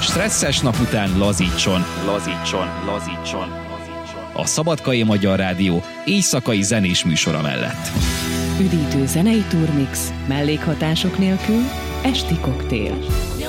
A stresszes nap után lazítson. A Szabadkai Magyar Rádió éjszakai zenés műsora mellett. Üdítő zenei turmix, mellékhatások nélkül, esti koktél.